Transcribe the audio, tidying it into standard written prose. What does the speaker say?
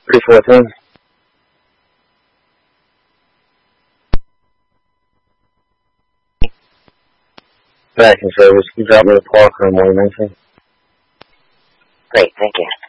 314. Back in service. You dropped me a Parker in Morning Mansion. Great, thank you.